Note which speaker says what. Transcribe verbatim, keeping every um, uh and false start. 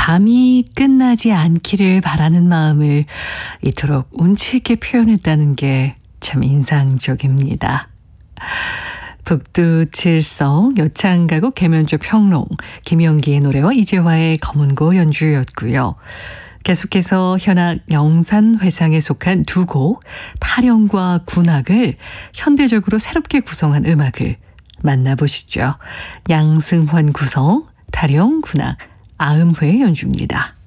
Speaker 1: 밤이 끝나지 않기를 바라는 마음을 이토록 운치 있게 표현했다는 게 참 인상적입니다. 북두칠성, 요창가곡 계면조 평롱, 김영기의 노래와 이재화의 검은고 연주였고요. 계속해서 현악 영산회상에 속한 두 곡 타령과 군악을 현대적으로 새롭게 구성한 음악을 만나보시죠. 양승환 구성, 타령, 군악, 아음회 연주입니다.